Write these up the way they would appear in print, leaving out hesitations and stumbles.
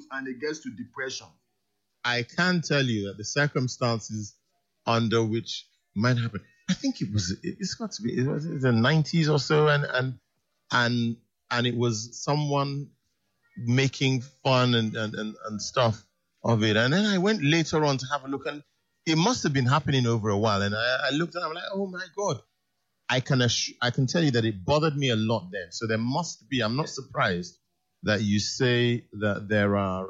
and it gets to depression. I can tell you that the circumstances under which might happen, I think it's got to be, it was the 90s or so, and it was someone making fun and stuff of it. And then I went later on to have a look, and it must have been happening over a while. And I looked and I'm like, oh my God. I can tell you that it bothered me a lot then. So there must be, I'm not surprised that you say that there are,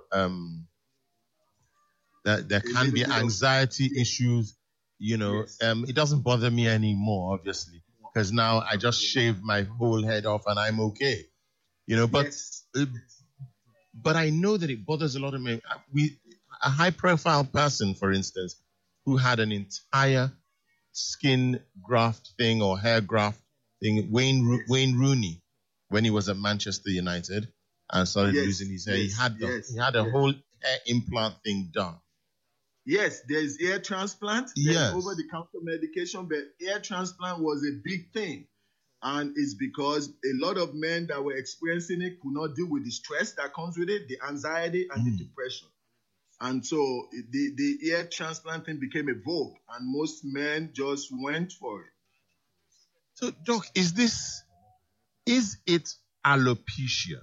that there can be anxiety issues, you know. Yes. It doesn't bother me anymore, obviously, because now I just shaved my whole head off and I'm okay, you know. But but I know that it bothers a lot of men. A high-profile person, for instance, who had an entire skin graft thing or hair graft thing, Wayne Rooney, when he was at Manchester United and started losing his hair, he had a whole hair implant thing done. Yes, there's hair transplant. There's over-the-counter medication, but hair transplant was a big thing. And it's because a lot of men that were experiencing it could not deal with the stress that comes with it, the anxiety and the depression. And so the hair transplant thing became a vogue, and most men just went for it. So, Doc, is it alopecia?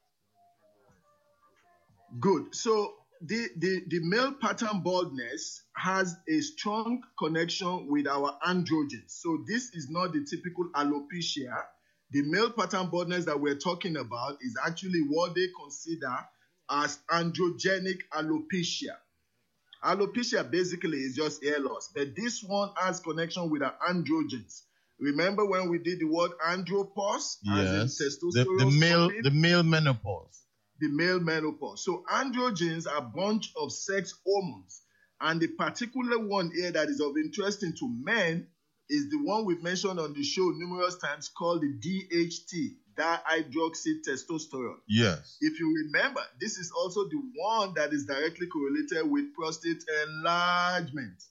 Good. So the male pattern baldness has a strong connection with our androgens. So this is not the typical alopecia. The male pattern baldness that we're talking about is actually what they consider as androgenic alopecia. Alopecia basically is just hair loss, but this one has connection with our androgens. Remember when we did the word andropause? Yes. As in testosterone, the male menopause. The male menopause. So androgens are a bunch of sex hormones. And the particular one here that is of interest to men is the one we've mentioned on the show numerous times called the DHT, dihydroxytestosterone. Yes. If you remember, this is also the one that is directly correlated with prostate enlargement.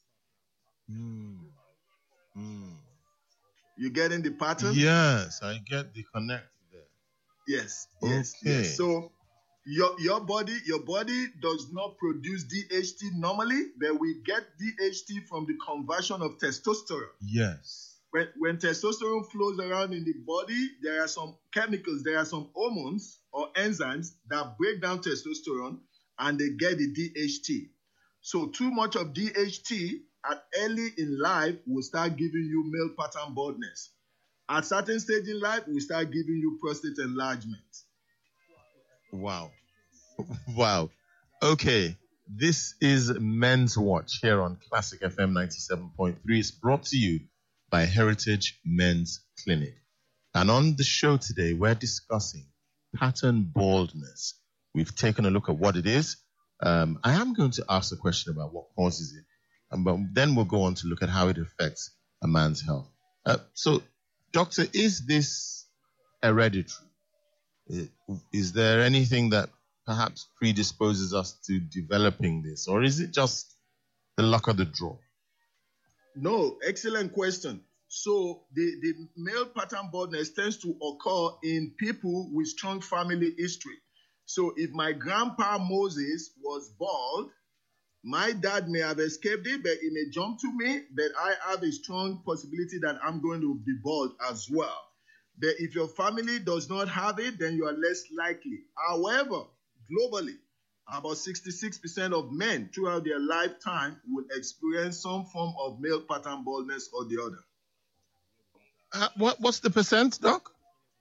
You getting the pattern? Yes, I get the connect there. Yes. Okay. Yes. So your body does not produce DHT normally, but we get DHT from the conversion of testosterone. Yes. When testosterone flows around in the body, there are some chemicals, there are some hormones or enzymes that break down testosterone and they get the DHT. So too much of DHT at early in life will start giving you male pattern baldness. At certain stage in life, we start giving you prostate enlargement. Wow. Wow. Okay. This is Men's Watch here on Classic FM 97.3. It's brought to you by Heritage Men's Clinic. And on the show today, we're discussing pattern baldness. We've taken a look at what it is. I am going to ask a question about what causes it, but then we'll go on to look at how it affects a man's health. So, doctor, is this hereditary? Is there anything that perhaps predisposes us to developing this, or is it just the luck of the draw? No, excellent question. So the male pattern baldness tends to occur in people with strong family history. So if my grandpa Moses was bald, my dad may have escaped it, but he may jump to me, but I have a strong possibility that I'm going to be bald as well. But if your family does not have it, then you are less likely. However, globally, about 66% of men throughout their lifetime will experience some form of male pattern baldness or the other. What's the percent, Doc?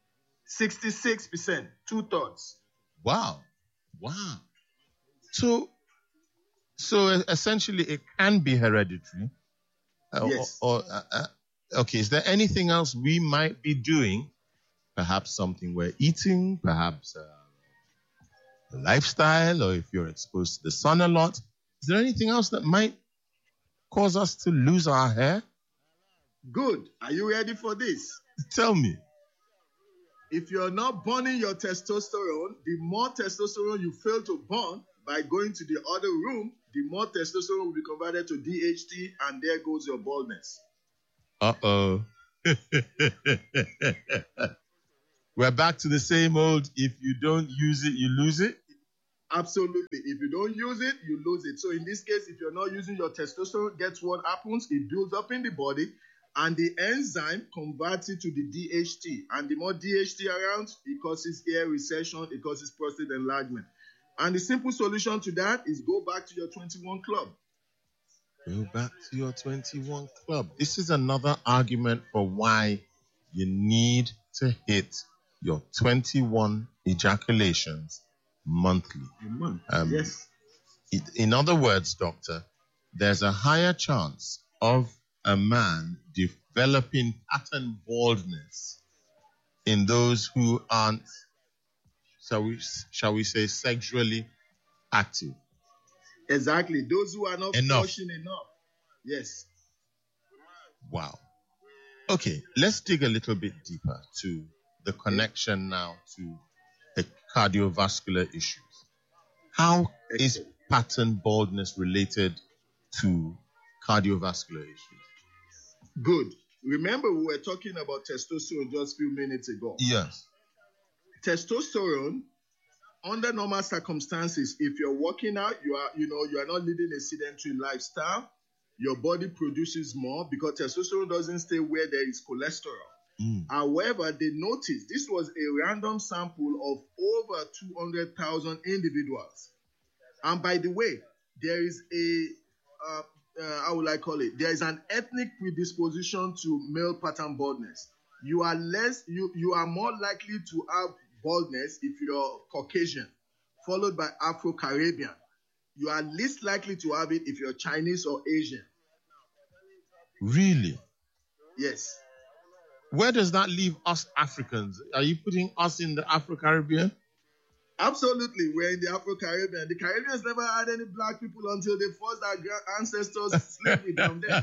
66%, 2/3. Wow. So essentially, it can be hereditary. Yes. Okay, is there anything else we might be doing? Perhaps something we're eating, perhaps a lifestyle, or if you're exposed to the sun a lot. Is there anything else that might cause us to lose our hair? Good. Are you ready for this? Tell me. If you're not burning your testosterone, the more testosterone you fail to burn by going to the other room, the more testosterone will be converted to DHT, and there goes your baldness. Uh-oh. We're back to the same old, if you don't use it, you lose it? Absolutely. If you don't use it, you lose it. So in this case, if you're not using your testosterone, guess what happens? It builds up in the body, and the enzyme converts it to the DHT. And the more DHT around, it causes hair recession, it causes prostate enlargement. And the simple solution to that is go back to your 21 club. Go back to your 21 club. This is another argument for why you need to hit your 21 ejaculations monthly. A month. Yes. In other words, doctor, there's a higher chance of a man developing pattern baldness in those who aren't, shall we say, sexually active. Exactly. Those who are not flushing enough. Yes. Wow. Okay, let's dig a little bit deeper to the connection now to the cardiovascular issues. How is pattern baldness related to cardiovascular issues? Good. Remember, we were talking about testosterone just a few minutes ago. Yes. Testosterone, under normal circumstances, if you're working out, you are not living a sedentary lifestyle, your body produces more because testosterone doesn't stay where there is cholesterol. However, they noticed this was a random sample of over 200,000 individuals. And by the way, there is how will I call it? There is an ethnic predisposition to male pattern baldness. You are more likely to have baldness if you're Caucasian, followed by Afro-Caribbean. You are least likely to have it if you're Chinese or Asian. Really? Yes. Where does that leave us Africans? Are you putting us in the Afro-Caribbean? Absolutely. We're in the Afro-Caribbean. The Caribbeans never had any black people until they forced our ancestors slavery down there.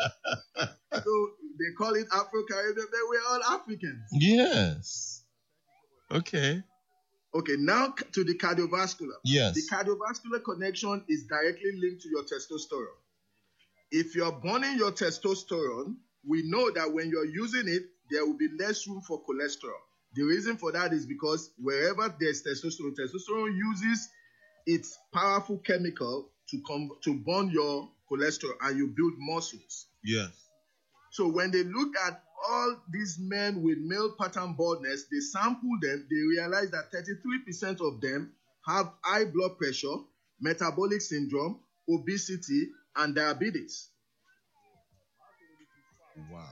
So they call it Afro-Caribbean, but we're all Africans. Yes. Okay. Okay, now to the cardiovascular. Yes. The cardiovascular connection is directly linked to your testosterone. If you're burning your testosterone, we know that when you're using it, there will be less room for cholesterol. The reason for that is because wherever there's testosterone, testosterone uses its powerful chemical to burn your cholesterol and you build muscles. Yes. So when they look at all these men with male pattern baldness, they sample them, they realize that 33% of them have high blood pressure, metabolic syndrome, obesity, and diabetes. Wow.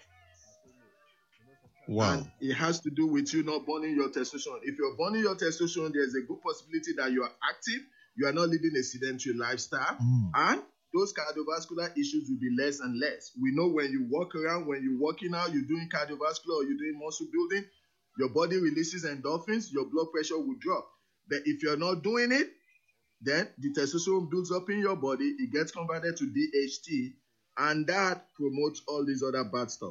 Wow. And it has to do with you not burning your testosterone. If you're burning your testosterone, there's a good possibility that you are active, you are not living a sedentary lifestyle, and those cardiovascular issues will be less and less. We know when you walk around, when you're working out, you're doing cardiovascular or you're doing muscle building, your body releases endorphins, your blood pressure will drop. But if you're not doing it, then the testosterone builds up in your body, it gets converted to DHT, and that promotes all these other bad stuff.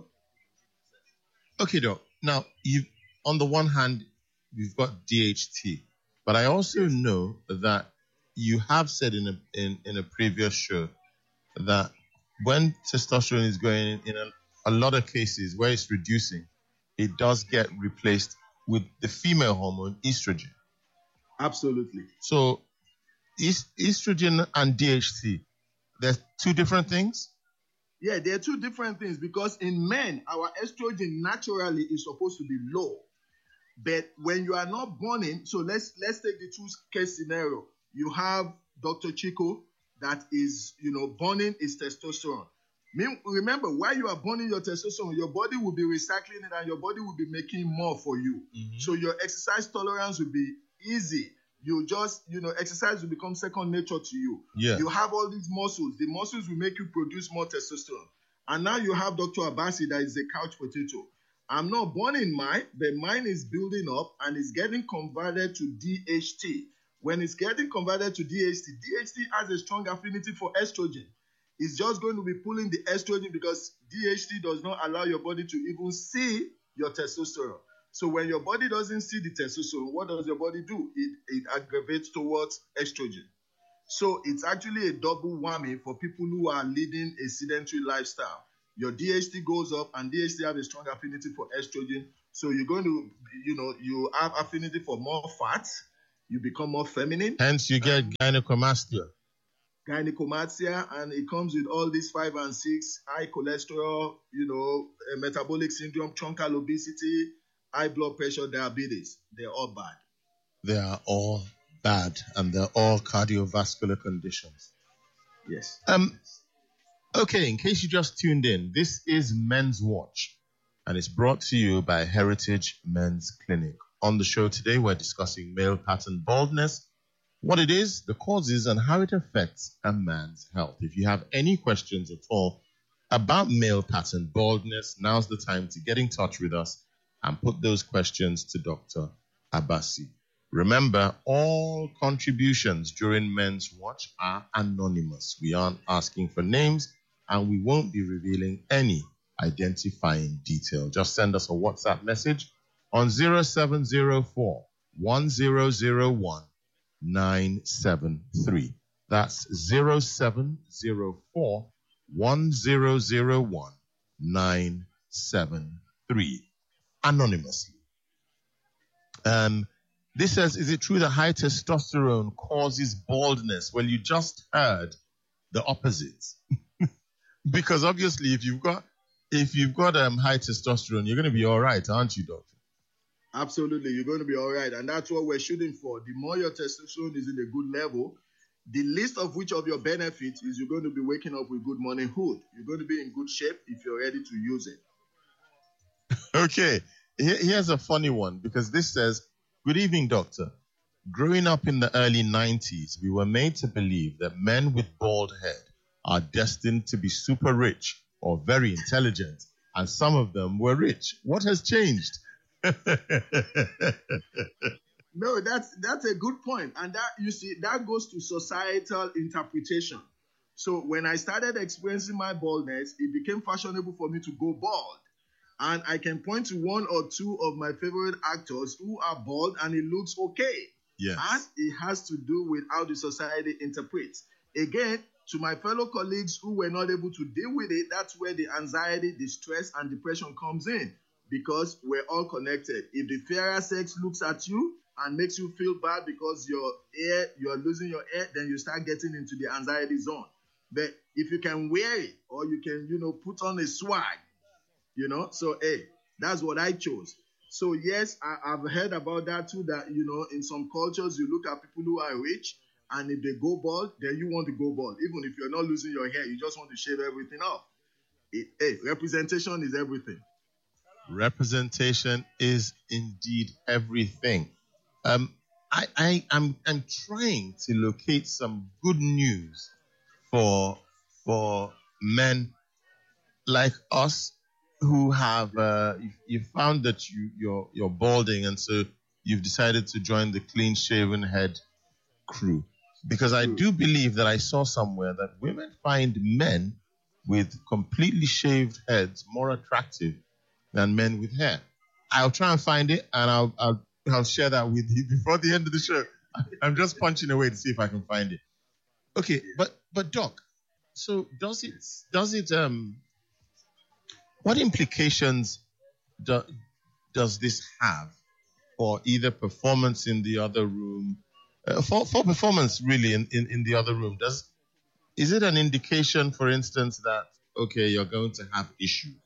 Okay, Doc. Now, on the one hand, you've got DHT, but I also know that you have said in a previous show that when testosterone is going in a lot of cases where it's reducing, it does get replaced with the female hormone estrogen. Absolutely. So, estrogen and DHT, they're two different things? Yeah, there are two different things because in men, our estrogen naturally is supposed to be low. But when you are not burning, so let's take the two-case scenario. You have Dr. Chico that is, burning his testosterone. Remember, while you are burning your testosterone, your body will be recycling it and your body will be making more for you. Mm-hmm. So your exercise tolerance will be easy. You just, exercise will become second nature to you. Yeah. You have all these muscles. The muscles will make you produce more testosterone. And now you have Dr. Abasi that is a couch potato. I'm not burning mine, but mine is building up and is getting converted to DHT. When it's getting converted to DHT, DHT has a strong affinity for estrogen. It's just going to be pulling the estrogen because DHT does not allow your body to even see your testosterone. So when your body doesn't see the testosterone, what does your body do? It aggravates towards estrogen. So it's actually a double whammy for people who are leading a sedentary lifestyle. Your DHT goes up and DHT have a strong affinity for estrogen. So you're going to, you have affinity for more fat. you become more feminine. Hence, you get gynecomastia. Gynecomastia, and it comes with all these 5 and 6, high cholesterol, metabolic syndrome, truncal obesity, high blood pressure, diabetes. They're all bad. They are all bad, and they're all cardiovascular conditions. Yes. Okay, in case you just tuned in, this is Men's Watch, and it's brought to you by Heritage Men's Clinic. On the show today, we're discussing male pattern baldness, what it is, the causes, and how it affects a man's health. If you have any questions at all about male pattern baldness, now's the time to get in touch with us and put those questions to Dr. Abasi. Remember, all contributions during Men's Watch are anonymous. We aren't asking for names, and we won't be revealing any identifying detail. Just send us a WhatsApp message on 0704 1001 973. That's 0704 1001 973. Anonymously. This says, is it true that high testosterone causes baldness? Well, you just heard the opposite. Because obviously, if you've got high testosterone, you're going to be all right, aren't you, doctor? Absolutely, you're going to be all right, and that's what we're shooting for. The more your testosterone is in a good level, the least of which of your benefits is you're going to be waking up with good morning hood. You're going to be in good shape if you're ready to use it. Okay, here's a funny one, because this says, good evening, doctor. Growing up in the early 90s, we were made to believe that men with bald head are destined to be super rich or very intelligent, and some of them were rich. What has changed? No, that's a good point. And that goes to societal interpretation. So when I started experiencing my baldness, it became fashionable for me to go bald. And I can point to 1 or 2 of my favorite actors who are bald and it looks okay. Yes. And it has to do with how the society interprets. Again, to my fellow colleagues who were not able to deal with it, that's where the anxiety, the stress, and depression comes in, because we're all connected. If the fairer sex looks at you and makes you feel bad because you're losing your hair, then you start getting into the anxiety zone. But if you can wear it, or you can, put on a swag, so that's what I chose. So yes, I've heard about that too, that, in some cultures, you look at people who are rich, and if they go bald, then you want to go bald. Even if you're not losing your hair, you just want to shave everything off. Representation is everything. Representation is indeed everything. I'm trying to locate some good news for men like us who have you found that you're balding, and so you've decided to join the clean shaven head crew. Because I do believe that I saw somewhere that women find men with completely shaved heads more attractive than men with hair. I'll try and find it, and I'll share that with you before the end of the show. I'm just punching away to see if I can find it. Okay, but Doc, so does it what implications does this have for either performance in the other room? For performance, really, in the other room, is it an indication, for instance, that, okay, you're going to have issues?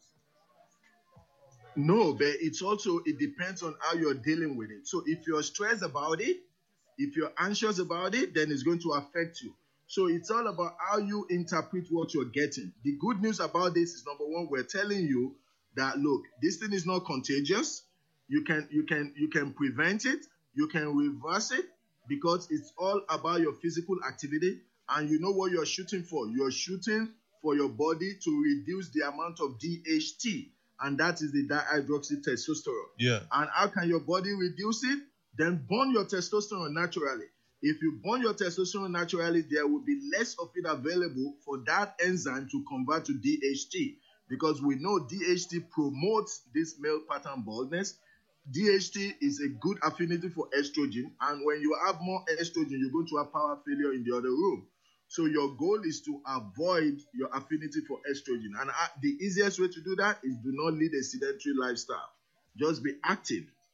No, but it depends on how you're dealing with it. So if you're stressed about it, if you're anxious about it, then it's going to affect you. So it's all about how you interpret what you're getting. The good news about this is, number one, we're telling you that, look, this thing is not contagious. You can prevent it. You can reverse it, because it's all about your physical activity, and you know what you're shooting for. You're shooting for your body to reduce the amount of DHT, and that is the dihydroxytestosterone. Yeah. And how can your body reduce it? Then burn your testosterone naturally. If you burn your testosterone naturally, there will be less of it available for that enzyme to convert to DHT, because we know DHT promotes this male pattern baldness. DHT is a good affinity for estrogen, and when you have more estrogen, you're going to have power failure in the other room. So your goal is to avoid your affinity for estrogen, and the easiest way to do that is do not lead a sedentary lifestyle. Just be active.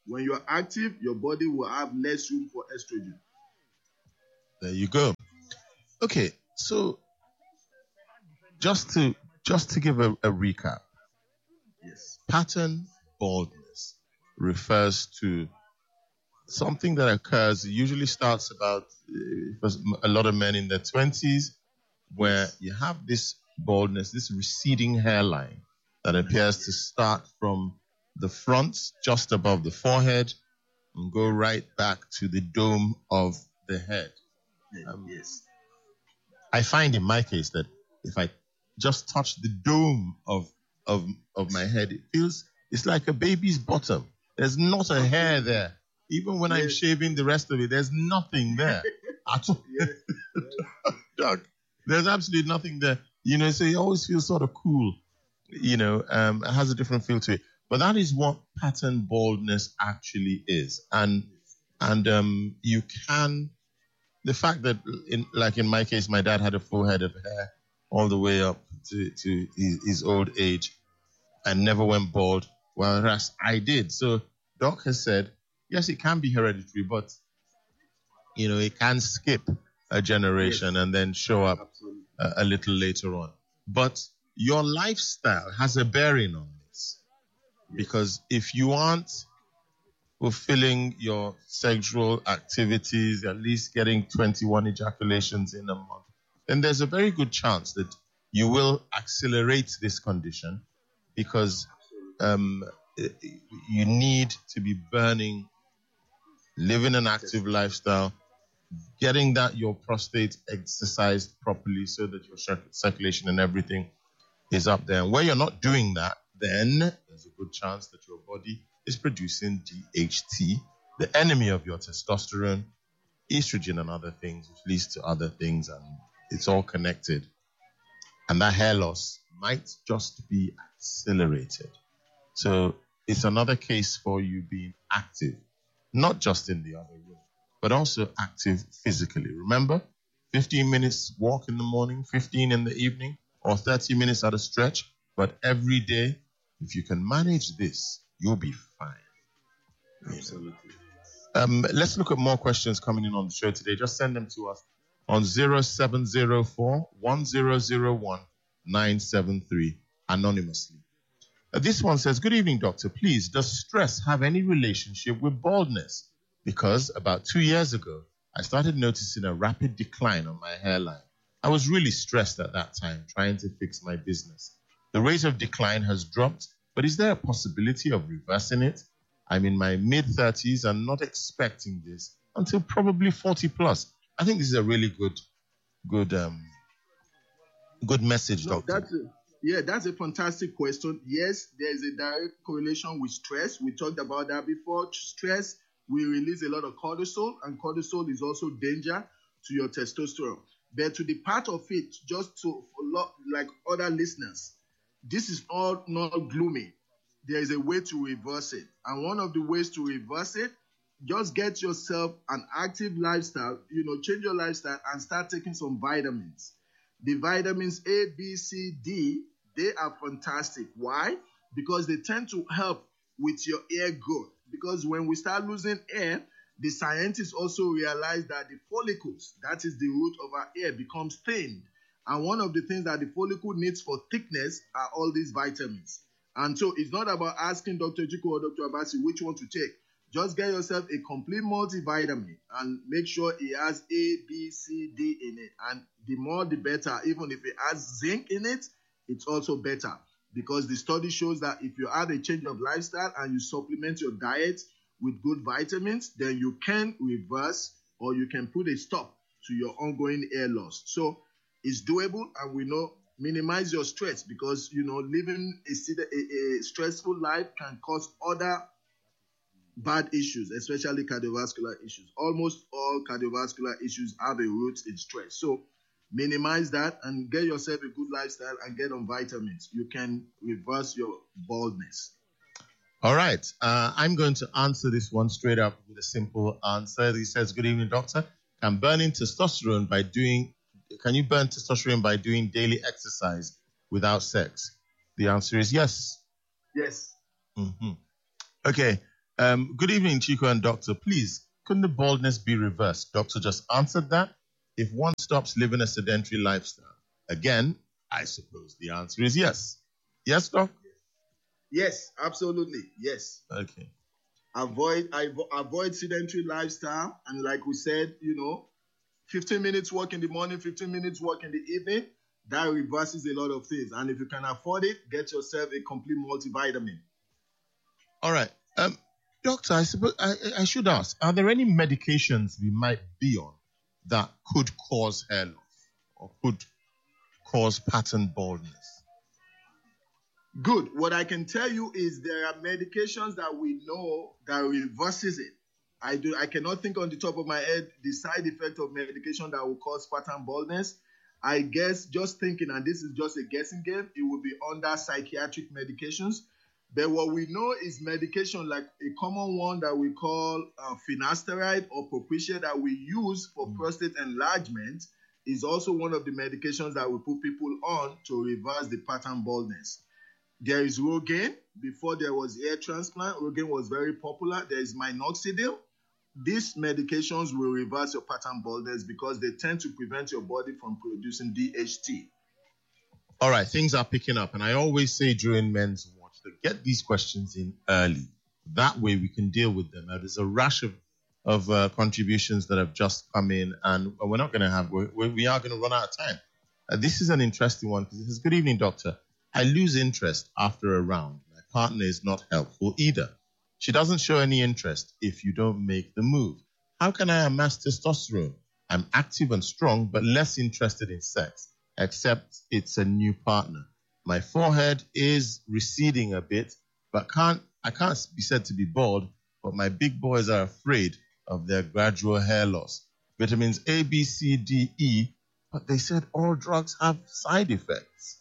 When you're active, your body will have less room for estrogen. There you go. Okay, so just to give a recap. Yes. Pattern baldness refers to something that occurs, usually starts about a lot of men in their 20s, where you have this baldness, this receding hairline that appears to start from the front, just above the forehead, and go right back to the dome of the head. Yes. I find in my case that if I just touch the dome of my head, it's like a baby's bottom. There's not a hair there. Even when I'm shaving the rest of it, there's nothing there at all. Doc, there's absolutely nothing there. So you always feel sort of cool. It has a different feel to it. But that is what pattern baldness actually is. And you can, the fact that in my case, my dad had a full head of hair all the way up to his old age and never went bald, whereas I did. So Doc has said, yes, it can be hereditary, but it can skip a generation and then show up a little later on. But your lifestyle has a bearing on this, because if you aren't fulfilling your sexual activities, at least getting 21 ejaculations in a month, then there's a very good chance that you will accelerate this condition, because you need to be burning, living an active lifestyle, getting your prostate exercised properly so that your circulation and everything is up there. And where you're not doing that, then there's a good chance that your body is producing DHT, the enemy of your testosterone, estrogen and other things, which leads to other things, and it's all connected. And that hair loss might just be accelerated. So it's another case for you being active, not just in the other room, but also active physically. Remember, 15 minutes walk in the morning, 15 in the evening, or 30 minutes at a stretch. But every day, if you can manage this, you'll be fine. Absolutely. Let's look at more questions coming in on the show today. Just send them to us on 0704 1001 973 anonymously. This one says, good evening, doctor. Please, does stress have any relationship with baldness? Because about 2 years ago, I started noticing a rapid decline on my hairline. I was really stressed at that time, trying to fix my business. The rate of decline has dropped, but is there a possibility of reversing it? I'm in my mid-30s and not expecting this until probably 40 plus. I think this is a really good message, doctor. That's a fantastic question. Yes, there's a direct correlation with stress. We talked about that before. Stress will release a lot of cortisol, and cortisol is also danger to your testosterone. But to the part of it, just to like other listeners, this is all not gloomy. There is a way to reverse it. And one of the ways to reverse it, just get yourself an active lifestyle, change your lifestyle and start taking some vitamins. The vitamins A, B, C, D, they are fantastic. Why? Because they tend to help with your hair growth. Because when we start losing hair, the scientists also realize that the follicles, that is the root of our hair, becomes thinned. And one of the things that the follicle needs for thickness are all these vitamins. And so it's not about asking Dr. Chiko or Dr. Abasi which one to take. Just get yourself a complete multivitamin and make sure it has A, B, C, D in it. And the more the better. Even if it has zinc in it, it's also better. Because the study shows that if you add a change of lifestyle and you supplement your diet with good vitamins, then you can reverse or you can put a stop to your ongoing hair loss. So it's doable, and we know minimize your stress, because living a stressful life can cause other bad issues, especially cardiovascular issues. Almost all cardiovascular issues have a root in stress. So minimize that and get yourself a good lifestyle and get on vitamins. You can reverse your baldness. All right. I'm going to answer this one straight up with a simple answer. He says, good evening, doctor. Can you burn testosterone by doing daily exercise without sex? The answer is yes. Yes. Mm-hmm. Okay. Good evening, Chico and Doctor. Please, couldn't the baldness be reversed? Doctor just answered that. If one stops living a sedentary lifestyle, again, I suppose the answer is yes. Yes, Doc? Yes, absolutely. Yes. Okay. Avoid sedentary lifestyle. And like we said, 15 minutes walk in the morning, 15 minutes walk in the evening. That reverses a lot of things. And if you can afford it, get yourself a complete multivitamin. All right. Doctor, I suppose I should ask, are there any medications we might be on that could cause hair loss or could cause pattern baldness? Good. What I can tell you is there are medications that we know that reverses it. I cannot think on the top of my head the side effect of medication that will cause pattern baldness. I guess just thinking, and this is just a guessing game, it will be under psychiatric medications. But what we know is medication like a common one that we call finasteride or Propecia that we use for prostate enlargement is also one of the medications that we put people on to reverse the pattern baldness. There is Rogaine. Before there was hair transplant, Rogaine was very popular. There is minoxidil. These medications will reverse your pattern baldness because they tend to prevent your body from producing DHT. All right, things are picking up. And I always say during Men's Watch to get these questions in early. That way we can deal with them. Now, there's a rash of contributions that have just come in, and we're not going to have, we are going to run out of time. This is an interesting one because it says, good evening, doctor. I lose interest after a round. My partner is not helpful either. She doesn't show any interest if you don't make the move. How can I amass testosterone? I'm active and strong, but less interested in sex, except it's a new partner. My forehead is receding a bit, but I can't be said to be bald, but my big boys are afraid of their gradual hair loss. Vitamins A, B, C, D, E, but they said all drugs have side effects.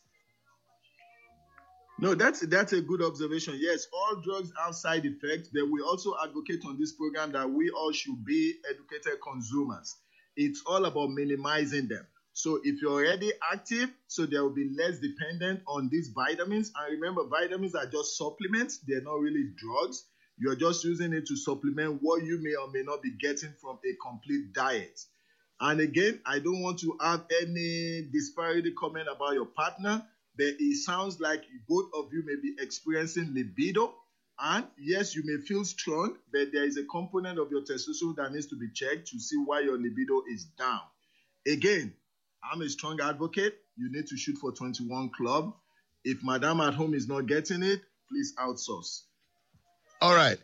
No, that's a good observation. Yes, all drugs have side effects, but we also advocate on this program that we all should be educated consumers. It's all about minimizing them. So if you're already active, so there will be less dependent on these vitamins. And remember, vitamins are just supplements. They're not really drugs. You're just using it to supplement what you may or may not be getting from a complete diet. And again, I don't want to have any disparity comment about your partner, but it sounds like both of you may be experiencing libido. And yes, you may feel strong, but there is a component of your testosterone that needs to be checked to see why your libido is down. Again, I'm a strong advocate. You need to shoot for 21 Club. If Madam at home is not getting it, please outsource. All right.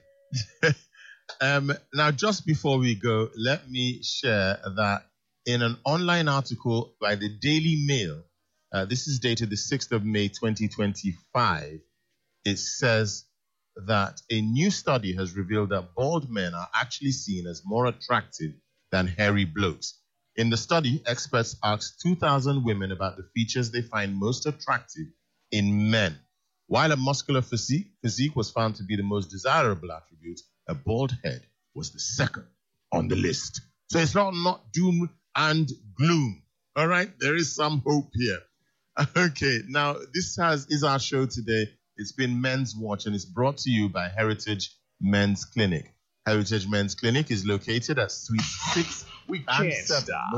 Now, just before we go, let me share that in an online article by the Daily Mail, this is dated the 6th of May, 2025, it says that a new study has revealed that bald men are actually seen as more attractive than hairy blokes. In the study, experts asked 2,000 women about the features they find most attractive in men. While a muscular physique was found to be the most desirable attribute, a bald head was the second on the list. So it's not doom and gloom. All right? There is some hope here. Okay, now this is our show today. It's been Men's Watch, and it's brought to you by Heritage Men's Clinic. Heritage Men's Clinic is located at Suite 6 We and can't 7. stop.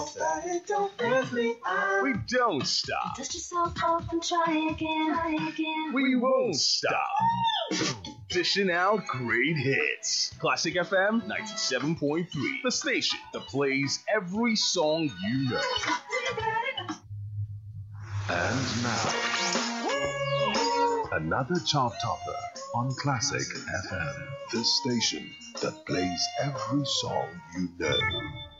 We We don't stop. dust yourself off and try again. We won't stop. Dishing out great hits. Classic FM 97.3. The station that plays every song you know. And now, another chart topper on Classic FM, the station that plays every song you know.